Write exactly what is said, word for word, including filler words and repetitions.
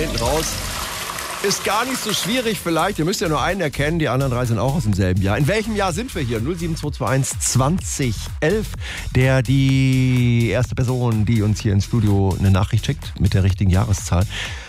hinten raus. Ist gar nicht so schwierig vielleicht. Ihr müsst ja nur einen erkennen, die anderen drei sind auch aus demselben Jahr. In welchem Jahr sind wir hier? null sieben zwei zwei eins zwanzig elf. Der, die erste Person, die uns hier ins Studio eine Nachricht schickt mit der richtigen Jahreszahl,